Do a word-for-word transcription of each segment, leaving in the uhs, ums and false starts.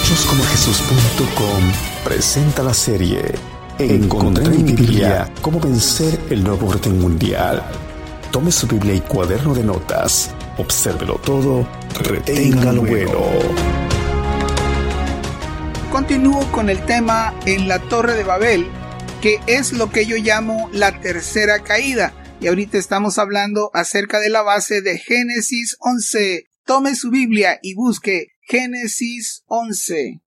Muchos como Jesús punto com presenta la serie Encontré en mi Biblia cómo vencer el nuevo orden mundial. Tome su Biblia y cuaderno de notas, obsérvelo todo, retenga lo bueno. Continúo con el tema en la Torre de Babel, que es lo que yo llamo la tercera caída. Y ahorita estamos hablando acerca de la base de Génesis once. Tome su Biblia y busque Génesis once.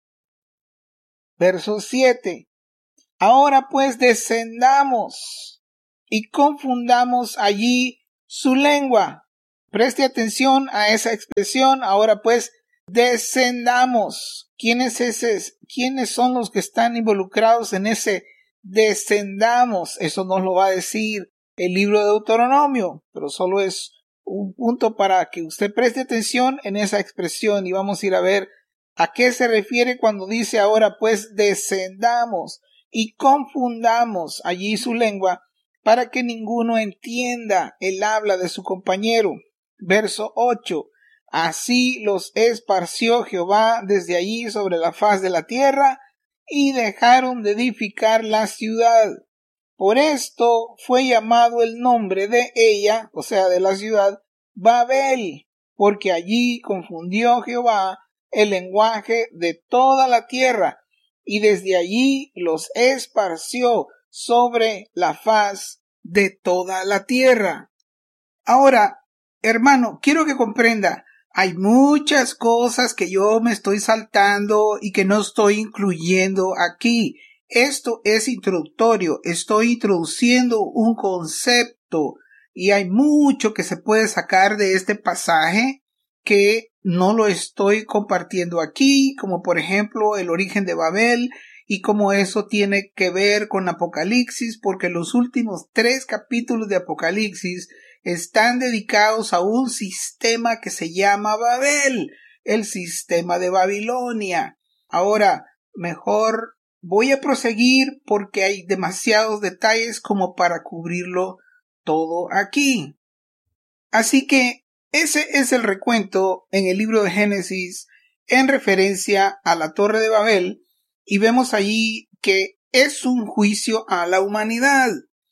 Verso siete. Ahora pues descendamos y confundamos allí su lengua. Preste atención a esa expresión. Ahora pues descendamos. ¿Quiénes, ese, ¿Quiénes son los que están involucrados en ese descendamos? Eso nos lo va a decir el libro de Deuteronomio, pero solo es un punto para que usted preste atención en esa expresión y vamos a ir a ver a qué se refiere cuando dice ahora pues descendamos y confundamos allí su lengua para que ninguno entienda el habla de su compañero. Verso ocho. Así los esparció Jehová desde allí sobre la faz de la tierra y dejaron de edificar la ciudad. Por esto fue llamado el nombre de ella, o sea, de la ciudad, Babel, porque allí confundió Jehová el lenguaje de toda la tierra, y desde allí los esparció sobre la faz de toda la tierra. Ahora, hermano, quiero que comprenda, hay muchas cosas que yo me estoy saltando y que no estoy incluyendo aquí. Esto es introductorio, estoy introduciendo un concepto y hay mucho que se puede sacar de este pasaje que no lo estoy compartiendo aquí, como por ejemplo el origen de Babel y cómo eso tiene que ver con Apocalipsis, porque los últimos tres capítulos de Apocalipsis están dedicados a un sistema que se llama Babel, el sistema de Babilonia. Ahora, mejor voy a proseguir porque hay demasiados detalles como para cubrirlo todo aquí. Así que ese es el recuento en el libro de Génesis en referencia a la Torre de Babel y vemos allí que es un juicio a la humanidad.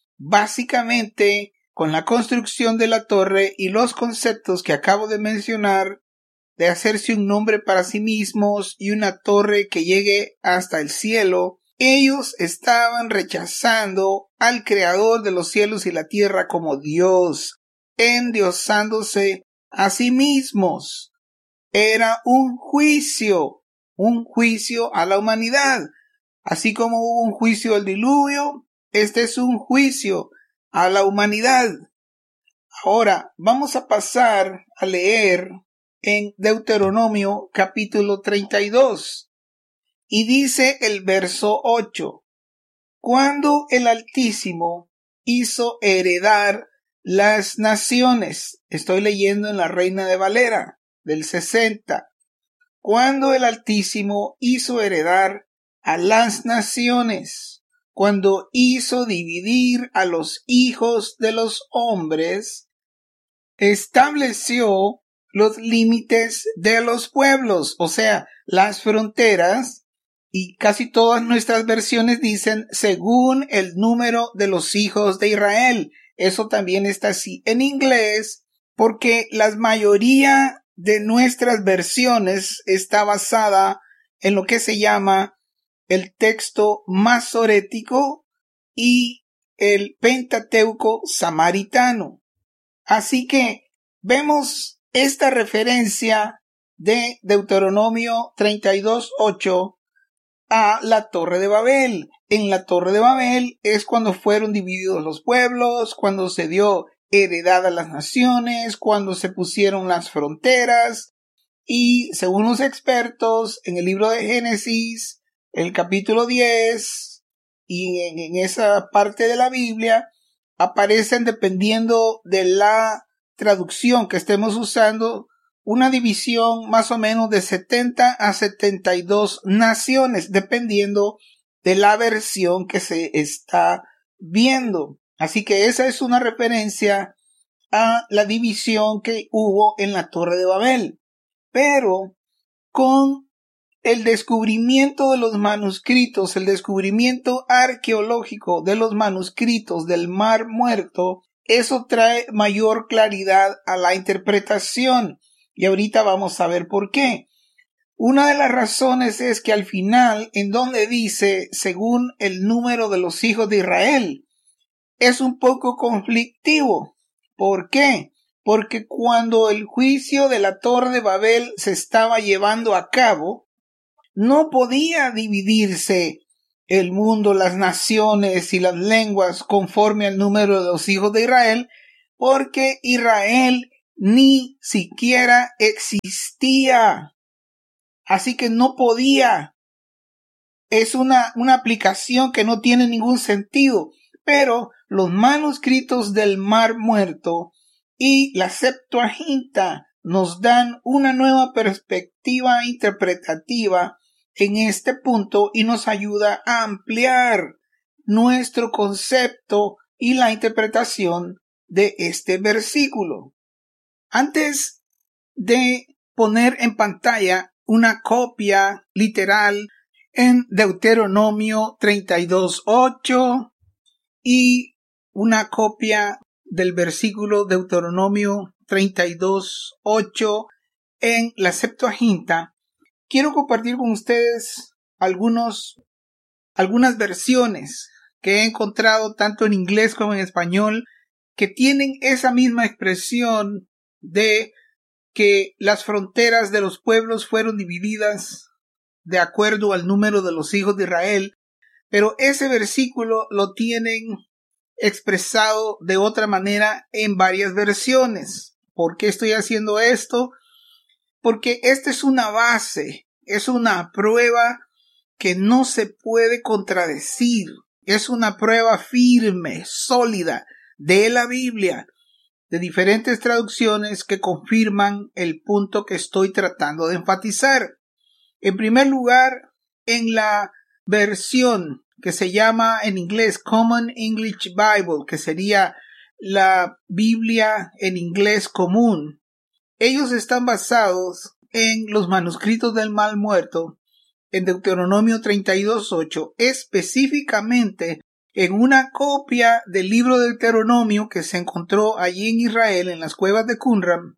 Básicamente, con la construcción de la torre y los conceptos que acabo de mencionar, de hacerse un nombre para sí mismos y una torre que llegue hasta el cielo, ellos estaban rechazando al Creador de los cielos y la tierra como Dios, endiosándose a sí mismos. Era un juicio, un juicio a la humanidad. Así como hubo un juicio al diluvio, este es un juicio a la humanidad. Ahora vamos a pasar a leer en Deuteronomio capítulo treinta y dos y dice el verso ocho: cuando el Altísimo hizo heredar las naciones, estoy leyendo en la Reina de Valera del sesenta, cuando el Altísimo hizo heredar a las naciones, cuando hizo dividir a los hijos de los hombres, estableció los límites de los pueblos, o sea, las fronteras, y casi todas nuestras versiones dicen según el número de los hijos de Israel. Eso también está así en inglés, porque la mayoría de nuestras versiones está basada en lo que se llama el texto masorético y el Pentateuco samaritano. Así que vemos esta referencia de Deuteronomio treinta y dos ocho a la Torre de Babel. En la Torre de Babel es cuando fueron divididos los pueblos, cuando se dio heredad a las naciones, cuando se pusieron las fronteras, y según los expertos en el libro de Génesis, el capítulo diez y en, en esa parte de la Biblia aparecen, dependiendo de la traducción que estemos usando, una división más o menos de setenta a setenta y dos naciones, dependiendo de la versión que se está viendo. Así que esa es una referencia a la división que hubo en la Torre de Babel. Pero con el descubrimiento de los manuscritos, el descubrimiento arqueológico de los manuscritos del Mar Muerto, eso trae mayor claridad a la interpretación. Y ahorita vamos a ver por qué. Una de las razones es que al final, en donde dice, según el número de los hijos de Israel, es un poco conflictivo. ¿Por qué? Porque cuando el juicio de la Torre de Babel se estaba llevando a cabo, no podía dividirse el mundo, las naciones y las lenguas conforme al número de los hijos de Israel, porque Israel ni siquiera existía. Así que no podía. Es una, una aplicación que no tiene ningún sentido. Pero los manuscritos del Mar Muerto y la Septuaginta nos dan una nueva perspectiva interpretativa en este punto y nos ayuda a ampliar nuestro concepto y la interpretación de este versículo. Antes de poner en pantalla una copia literal en Deuteronomio treinta y dos ocho y una copia del versículo Deuteronomio treinta y dos ocho en la Septuaginta, quiero compartir con ustedes algunos, algunas versiones que he encontrado tanto en inglés como en español que tienen esa misma expresión de que las fronteras de los pueblos fueron divididas de acuerdo al número de los hijos de Israel, pero ese versículo lo tienen expresado de otra manera en varias versiones. ¿Por qué estoy haciendo esto? Porque esta es una base, es una prueba que no se puede contradecir, es una prueba firme, sólida de la Biblia, de diferentes traducciones que confirman el punto que estoy tratando de enfatizar. En primer lugar, en la versión que se llama en inglés Common English Bible, que sería la Biblia en inglés común, ellos están basados en los manuscritos del Mar Muerto, en Deuteronomio treinta y dos ocho, específicamente en una copia del libro de Deuteronomio que se encontró allí en Israel, en las cuevas de Qumran,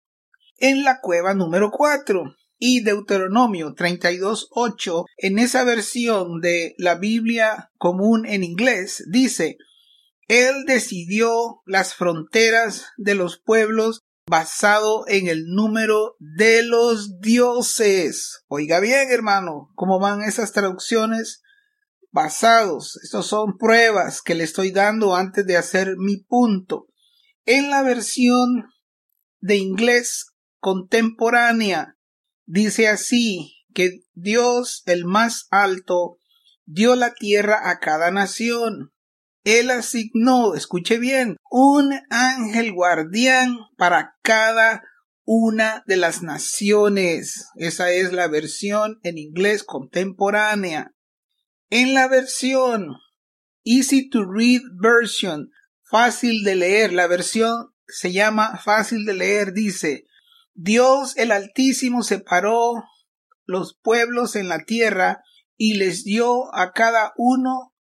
en la cueva número cuatro. Y Deuteronomio treinta y dos ocho, en esa versión de la Biblia común en inglés, dice: Él decidió las fronteras de los pueblos basado en el número de los dioses. Oiga bien, hermano, ¿cómo van esas traducciones? Basados. Estas son pruebas que le estoy dando antes de hacer mi punto. En la versión de inglés contemporánea, dice así, que Dios, el más alto, dio la tierra a cada nación. Él asignó, escuche bien, un ángel guardián para cada una de las naciones. Esa es la versión en inglés contemporánea. En la versión Easy to Read Version, fácil de leer, la versión se llama fácil de leer, dice: Dios el Altísimo separó los pueblos en la tierra y les dio a cada uno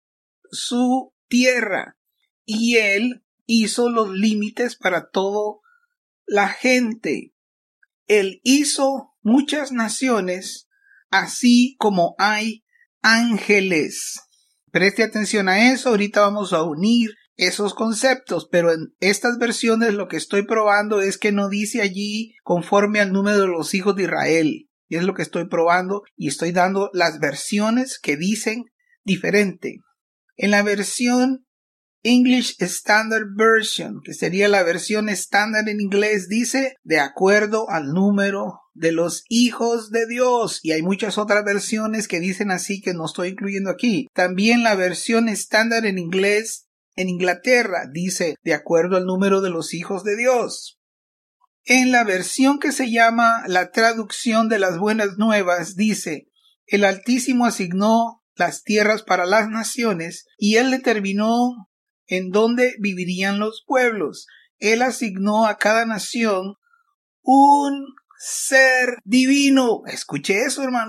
su tierra, y Él hizo los límites para toda la gente. Él hizo muchas naciones, así como hay ángeles. Preste atención a eso, ahorita vamos a unir esos conceptos, pero en estas versiones lo que estoy probando es que no dice allí conforme al número de los hijos de Israel, y es lo que estoy probando, y estoy dando las versiones que dicen diferente. En la versión English Standard Version, que sería la versión estándar en inglés, dice de acuerdo al número de los hijos de Dios, y hay muchas otras versiones que dicen así que no estoy incluyendo aquí. También la versión estándar en inglés en Inglaterra dice de acuerdo al número de los hijos de Dios. En la versión que se llama la traducción de las buenas nuevas dice: el Altísimo asignó las tierras para las naciones y Él determinó en dónde vivirían los pueblos. Él asignó a cada nación un ser divino. Escuche eso, hermano.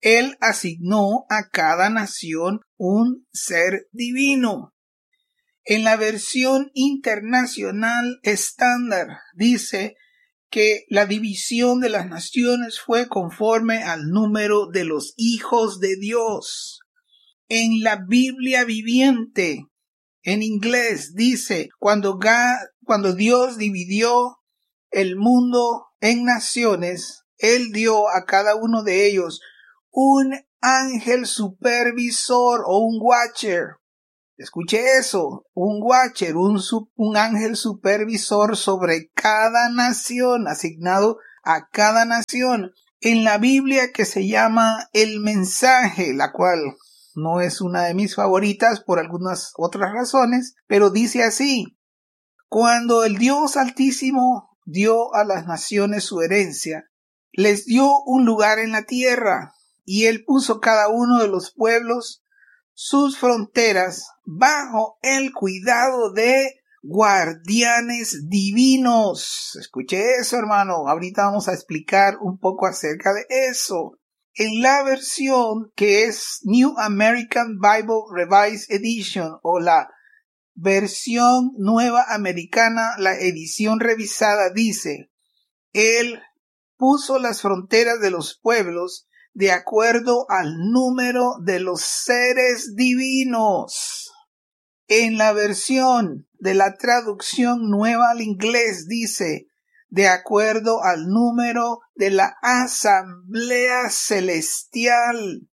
Él asignó a cada nación un ser divino. En la versión internacional estándar dice que la división de las naciones fue conforme al número de los hijos de Dios. En la Biblia viviente, en inglés, dice, cuando, God, cuando Dios dividió el mundo en naciones, Él dio a cada uno de ellos un ángel supervisor o un watcher. Escuche eso, un watcher, un, un ángel supervisor sobre cada nación, asignado a cada nación. En la Biblia que se llama El Mensaje, la cual no es una de mis favoritas por algunas otras razones, pero dice así: cuando el Dios Altísimo dio a las naciones su herencia, les dio un lugar en la tierra, y Él puso cada uno de los pueblos sus fronteras bajo el cuidado de guardianes divinos. Escuche eso, hermano. Ahorita vamos a explicar un poco acerca de eso. En la versión que es New American Bible Revised Edition o la versión nueva americana, la edición revisada, dice: Él puso las fronteras de los pueblos de acuerdo al número de los seres divinos. En la versión de la traducción nueva al inglés dice: de acuerdo al número de la asamblea celestial.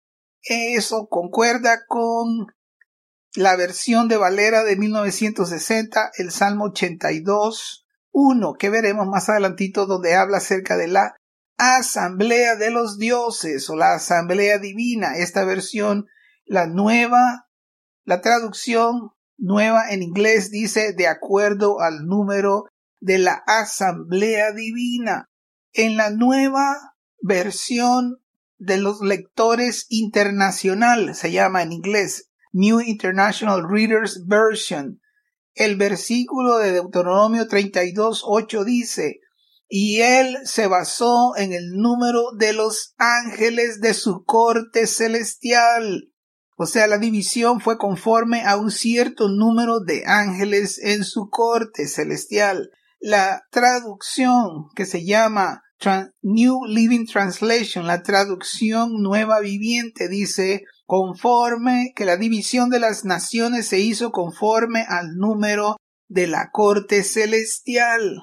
Eso concuerda con la versión de Valera de mil novecientos sesenta, el Salmo ochenta y dos, uno, que veremos más adelantito, donde habla acerca de la asamblea de los dioses o la asamblea divina. Esta versión, la nueva, la traducción nueva en inglés dice: de acuerdo al número de la asamblea divina. En la nueva versión de los lectores internacional, se llama en inglés New International Readers Version, el versículo de Deuteronomio treinta y dos, ocho dice: y él se basó en el número de los ángeles de su corte celestial. O sea, la división fue conforme a un cierto número de ángeles en su corte celestial. La traducción que se llama New Living Translation, la traducción nueva viviente, dice: conforme que la división de las naciones se hizo conforme al número de la corte celestial.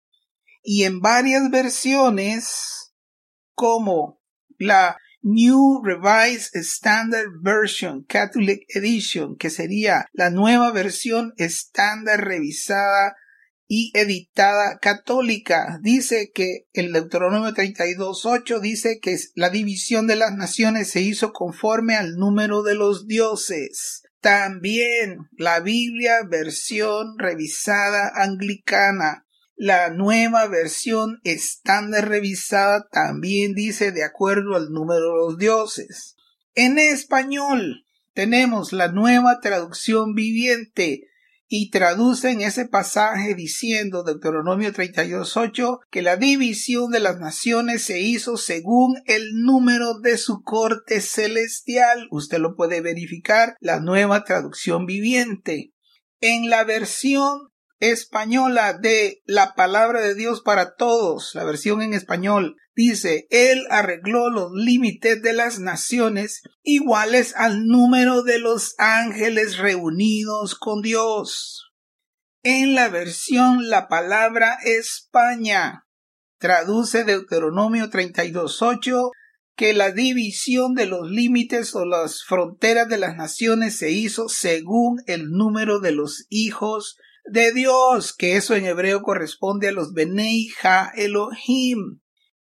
Y en varias versiones, como la New Revised Standard Version Catholic Edition, que sería la nueva versión estándar revisada y editada católica, dice que el Deuteronomio treinta y dos, ocho dice que la división de las naciones se hizo conforme al número de los dioses. También la Biblia versión revisada anglicana, la nueva versión estándar revisada, también dice de acuerdo al número de los dioses. En español tenemos la nueva traducción viviente y traducen ese pasaje diciendo, Deuteronomio treinta y dos, ocho, que la división de las naciones se hizo según el número de su corte celestial. Usted lo puede verificar, la nueva traducción viviente. En la versión española de la palabra de Dios para todos, la versión en español, dice: Él arregló los límites de las naciones iguales al número de los ángeles reunidos con Dios. En la versión La Palabra España, traduce Deuteronomio treinta y dos, ocho, que la división de los límites o las fronteras de las naciones se hizo según el número de los hijos de Dios, que eso en hebreo corresponde a los Benei Ha Elohim.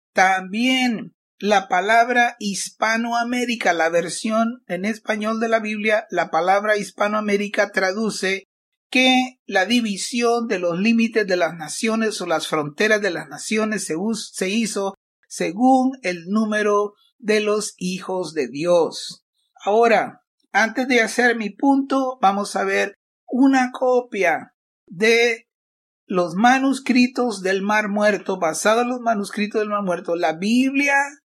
También la palabra Hispanoamérica, la versión en español de la Biblia, la palabra Hispanoamérica traduce que la división de los límites de las naciones o las fronteras de las naciones se, se hizo según el número de los hijos de Dios. Ahora, antes de hacer mi punto, vamos a ver una copia de los manuscritos del Mar Muerto, basado en los manuscritos del Mar Muerto, la Biblia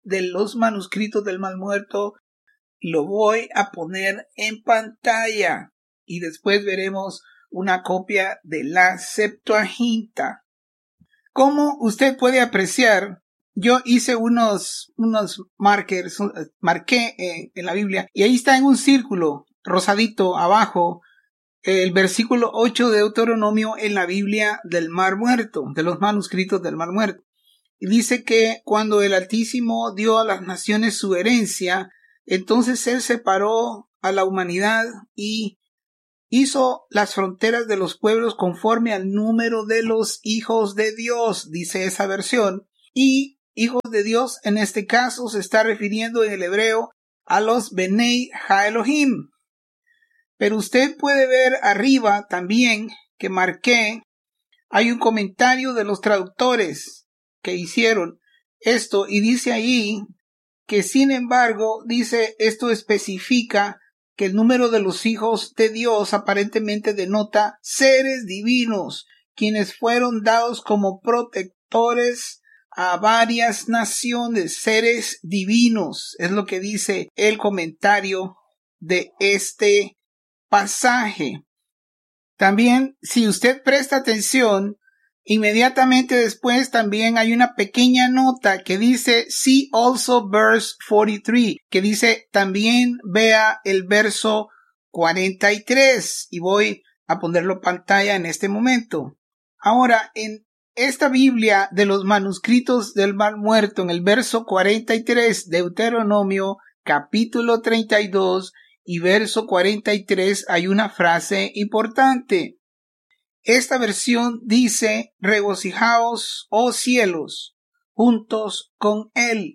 de los manuscritos del Mar Muerto, lo voy a poner en pantalla y después veremos una copia de la Septuaginta. Como usted puede apreciar, yo hice unos, unos markers, marqué eh, en la Biblia, y ahí está en un círculo rosadito abajo el versículo ocho de Deuteronomio en la Biblia del Mar Muerto, de los manuscritos del Mar Muerto. Y dice que cuando el Altísimo dio a las naciones su herencia, entonces él separó a la humanidad y hizo las fronteras de los pueblos conforme al número de los hijos de Dios, dice esa versión. Y hijos de Dios en este caso se está refiriendo en el hebreo a los Benei Ha-Elohim. Pero usted puede ver arriba también que marqué, hay un comentario de los traductores que hicieron esto y dice ahí que sin embargo, dice esto especifica que el número de los hijos de Dios aparentemente denota seres divinos, quienes fueron dados como protectores a varias naciones, seres divinos, es lo que dice el comentario de este pasaje. También, si usted presta atención, inmediatamente después también hay una pequeña nota que dice See also verse cuarenta y tres, que dice también vea el verso cuarenta y tres, y voy a ponerlo en pantalla en este momento. Ahora, en esta Biblia de los manuscritos del Mar Muerto, en el verso cuarenta y tres, Deuteronomio capítulo treinta y dos y verso cuarenta y tres, hay una frase importante. Esta versión dice, regocijaos, oh cielos, juntos con él,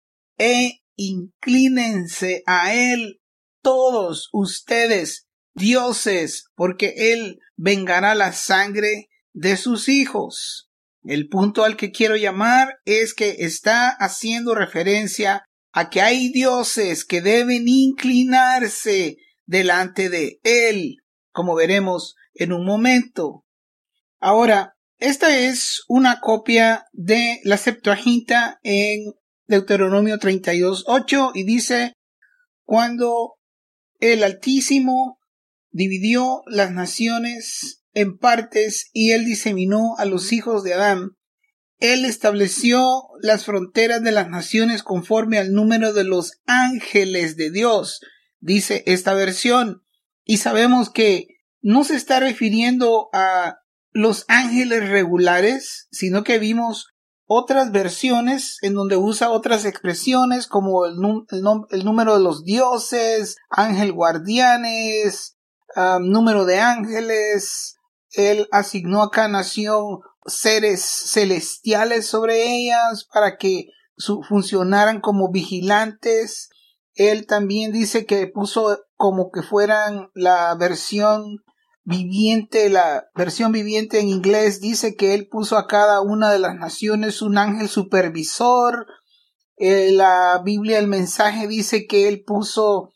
e inclínense a él todos ustedes, dioses, porque él vengará la sangre de sus hijos. El punto al que quiero llamar es que está haciendo referencia a que hay dioses que deben inclinarse delante de él, como veremos en un momento. Ahora, esta es una copia de la Septuaginta en Deuteronomio treinta y dos ocho y dice, cuando el Altísimo dividió las naciones en partes y él diseminó a los hijos de Adán, él estableció las fronteras de las naciones conforme al número de los ángeles de Dios, dice esta versión, y sabemos que no se está refiriendo a los ángeles regulares, sino que vimos otras versiones en donde usa otras expresiones como el, el, el número de los dioses, ángel guardianes, um, número de ángeles. Él asignó a cada nación seres celestiales sobre ellas para que su, funcionaran como vigilantes. Él también dice que puso como que fueran la versión viviente, la versión viviente en inglés dice que él puso a cada una de las naciones un ángel supervisor. Eh, la Biblia, el mensaje dice que él puso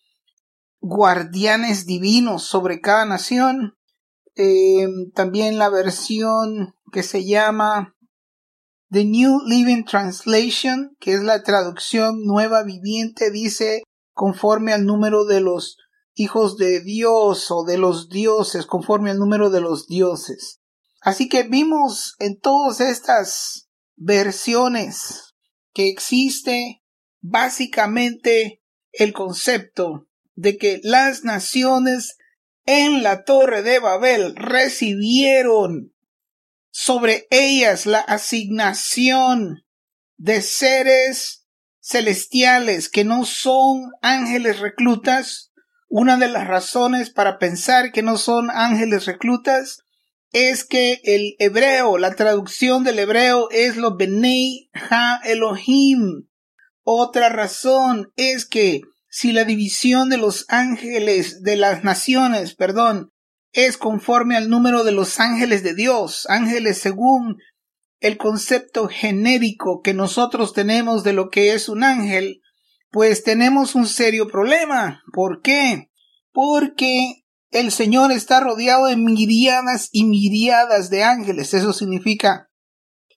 guardianes divinos sobre cada nación. Eh, también la versión que se llama The New Living Translation, que es la traducción nueva viviente, dice conforme al número de los hijos de Dios o de los dioses, conforme al número de los dioses. Así que vimos en todas estas versiones que existe básicamente el concepto de que las naciones en la Torre de Babel recibieron sobre ellas la asignación de seres celestiales que no son ángeles reclutas. Una de las razones para pensar que no son ángeles reclutas es que el hebreo, la traducción del hebreo es lo Benei Ha-Elohim. Otra razón es que si la división de los ángeles, de las naciones, perdón, es conforme al número de los ángeles de Dios, ángeles según el concepto genérico que nosotros tenemos de lo que es un ángel, pues tenemos un serio problema. ¿Por qué? Porque el Señor está rodeado de miriadas y miriadas de ángeles. Eso significa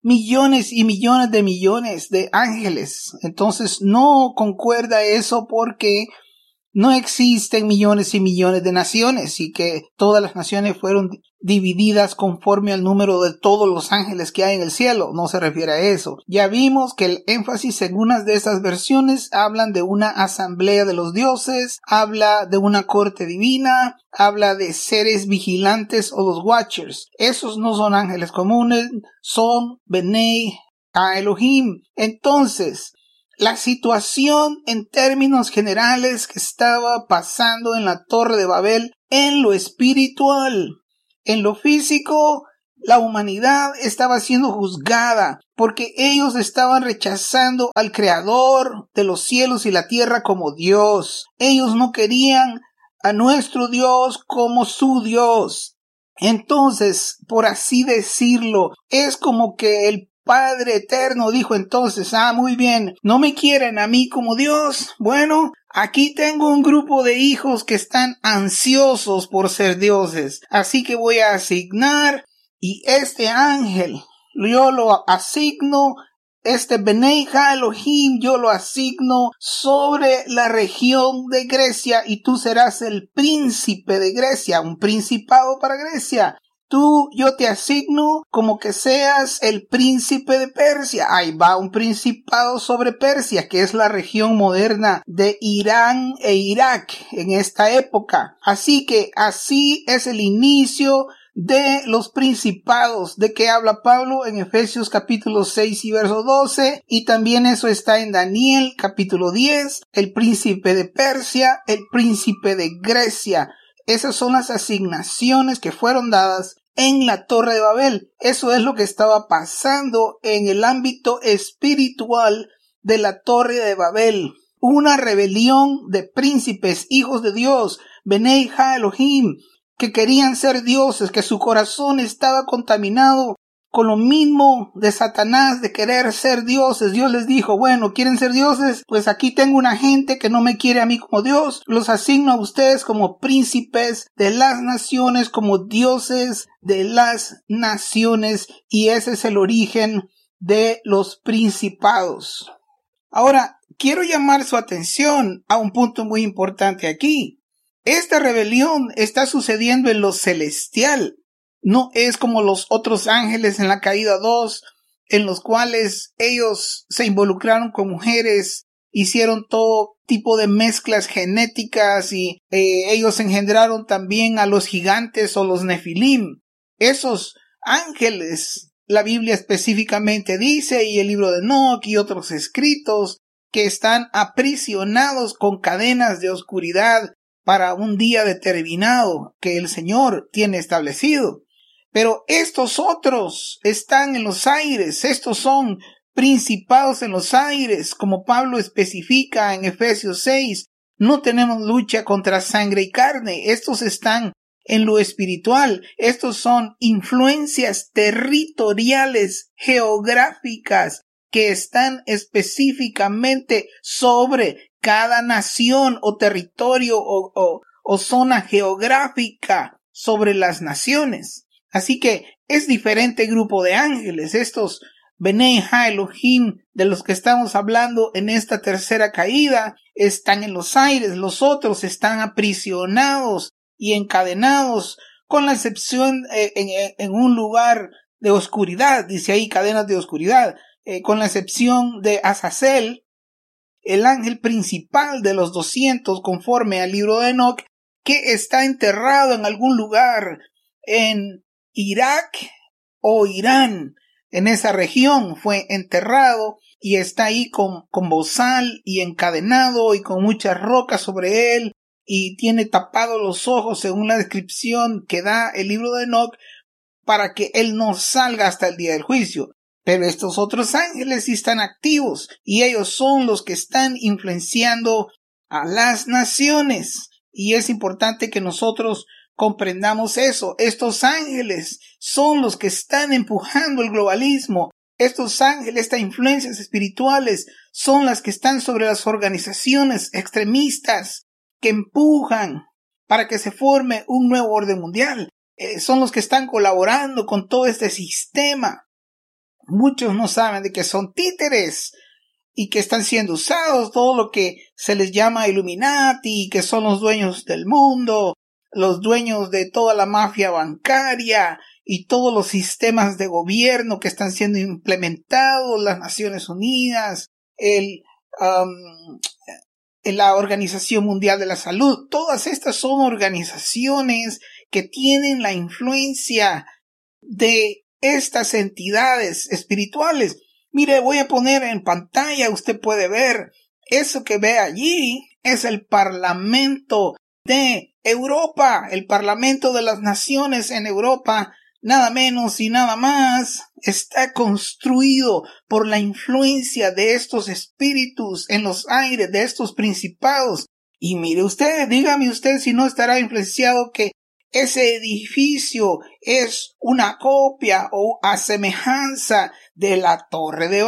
millones y millones de millones de ángeles. Entonces no concuerda eso porque no existen millones y millones de naciones y que todas las naciones fueron divididas conforme al número de todos los ángeles que hay en el cielo. No se refiere a eso. Ya vimos que el énfasis en unas de estas versiones hablan de una asamblea de los dioses, habla de una corte divina, habla de seres vigilantes o los watchers. Esos no son ángeles comunes, son Benei Elohim. Entonces, la situación en términos generales que estaba pasando en la Torre de Babel en lo espiritual, en lo físico, la humanidad estaba siendo juzgada porque ellos estaban rechazando al Creador de los cielos y la tierra como Dios. Ellos no querían a nuestro Dios como su Dios. Entonces, por así decirlo, es como que el Padre Eterno dijo entonces, ah, muy bien, ¿no me quieren a mí como Dios? Bueno, aquí tengo un grupo de hijos que están ansiosos por ser dioses, así que voy a asignar, y este ángel, yo lo asigno, este Benei Elohim, yo lo asigno sobre la región de Grecia, y tú serás el príncipe de Grecia, un principado para Grecia. Tú, yo te asigno como que seas el príncipe de Persia. Ahí va un principado sobre Persia, que es la región moderna de Irán e Irak en esta época. Así que así es el inicio de los principados de que habla Pablo en Efesios capítulo seis y verso doce, y también eso está en Daniel capítulo diez, el príncipe de Persia, el príncipe de Grecia. Esas son las asignaciones que fueron dadas en la Torre de Babel. Eso es lo que estaba pasando en el ámbito espiritual de la Torre de Babel. Una rebelión de príncipes, hijos de Dios, Benei Elohim, que querían ser dioses, que su corazón estaba contaminado con lo mismo de Satanás de querer ser dioses. Dios les dijo, bueno, ¿quieren ser dioses? Pues aquí tengo una gente que no me quiere a mí como Dios. Los asigno a ustedes como príncipes de las naciones, como dioses de las naciones. Y ese es el origen de los principados. Ahora, quiero llamar su atención a un punto muy importante aquí. Esta rebelión está sucediendo en lo celestial. No es como los otros ángeles en la caída dos, en los cuales ellos se involucraron con mujeres, hicieron todo tipo de mezclas genéticas y eh, ellos engendraron también a los gigantes o los nefilim. Esos ángeles, la Biblia específicamente dice, y el libro de Enoc y otros escritos, que están aprisionados con cadenas de oscuridad para un día determinado que el Señor tiene establecido. Pero estos otros están en los aires, estos son principados en los aires, como Pablo especifica en Efesios seis. No tenemos lucha contra sangre y carne, estos están en lo espiritual, estos son influencias territoriales, geográficas, que están específicamente sobre cada nación o territorio o, o, o zona geográfica sobre las naciones. Así que es diferente grupo de ángeles. Estos Benei Elohim de los que estamos hablando en esta tercera caída están en los aires. Los otros están aprisionados y encadenados, con la excepción eh, en, en un lugar de oscuridad. Dice ahí cadenas de oscuridad. Eh, con la excepción de Azazel, el ángel principal de los doscientos conforme al libro de Enoc, que está enterrado en algún lugar en Irak o Irán, en esa región fue enterrado y está ahí con, con bozal y encadenado y con muchas rocas sobre él y tiene tapados los ojos según la descripción que da el libro de Enoc para que él no salga hasta el día del juicio. Pero estos otros ángeles sí están activos y ellos son los que están influenciando a las naciones, y es importante que nosotros comprendamos eso. Estos ángeles son los que están empujando el globalismo. Estos ángeles, estas influencias espirituales son las que están sobre las organizaciones extremistas que empujan para que se forme un nuevo orden mundial. Eh, son los que están colaborando con todo este sistema. muchos no saben de que son títeres y que están siendo usados, todo lo que se les llama Illuminati, que son los dueños del mundo, los dueños de toda la mafia bancaria y todos los sistemas de gobierno que están siendo implementados, las Naciones Unidas, el, um, la Organización Mundial de la Salud. Todas estas son organizaciones que tienen la influencia de estas entidades espirituales. Mire, voy a poner en pantalla, usted puede ver, eso que ve allí es el Parlamento de Europa, el Parlamento de las Naciones en Europa, nada menos y nada más, está construido por la influencia de estos espíritus en los aires, de estos principados. Y mire usted, dígame usted si no estará influenciado que ese edificio es una copia o a semejanza de la Torre de